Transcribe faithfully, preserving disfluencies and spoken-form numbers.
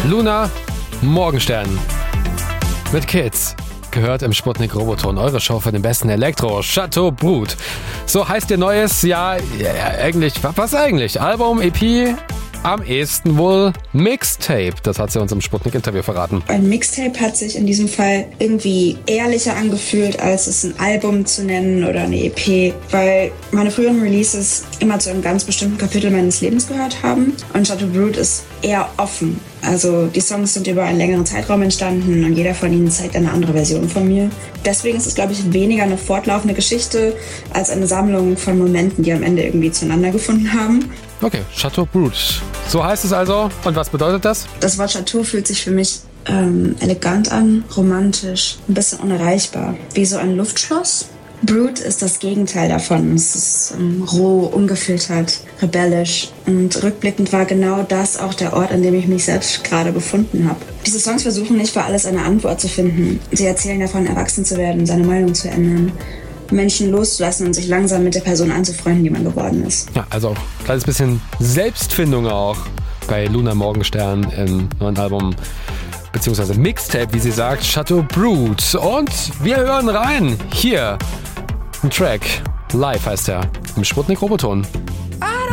Luna Morgenstern mit Kids. Gehört im Sputnik Roboton, eure Show für den besten Elektro. Chateau Brut. So heißt ihr neues, ja, ja eigentlich, was eigentlich? Album, E P? Am ehesten wohl Mixtape. Das hat sie uns im Sputnik-Interview verraten. Ein Mixtape hat sich in diesem Fall irgendwie ehrlicher angefühlt, als es ein Album zu nennen oder eine E P, weil meine früheren Releases immer zu einem ganz bestimmten Kapitel meines Lebens gehört haben. Und Chateau Brut ist eher offen. Also die Songs sind über einen längeren Zeitraum entstanden und jeder von ihnen zeigt eine andere Version von mir. Deswegen ist es, glaube ich, weniger eine fortlaufende Geschichte als eine Sammlung von Momenten, die am Ende irgendwie zueinander gefunden haben. Okay, Chateau Brut. So heißt es also. Und was bedeutet das? Das Wort Chateau fühlt sich für mich ähm, elegant an, romantisch, ein bisschen unerreichbar. Wie so ein Luftschloss. Brut ist das Gegenteil davon. Es ist ähm, roh, ungefiltert, rebellisch. Und rückblickend war genau das auch der Ort, an dem ich mich selbst gerade befunden habe. Diese Songs versuchen nicht für alles eine Antwort zu finden. Sie erzählen davon, erwachsen zu werden, seine Meinung zu ändern, Menschen loszulassen und sich langsam mit der Person anzufreunden, die man geworden ist. Ja, also auch ein kleines bisschen Selbstfindung auch bei Luna Morgenstern im neuen Album, beziehungsweise Mixtape, wie sie sagt, Chateau Brut. Und wir hören rein. Hier ein Track. Live heißt er. Im Sputnik Roboton.